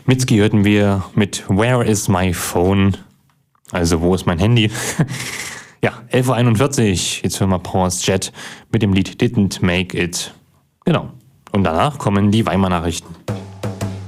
Mitski hörten wir mit Where is my phone? Also, wo ist mein Handy? Ja, 11:41 Uhr. Jetzt hören wir Pause Jet mit dem Lied Didn't Make It. Genau. Und danach kommen die Weimar-Nachrichten.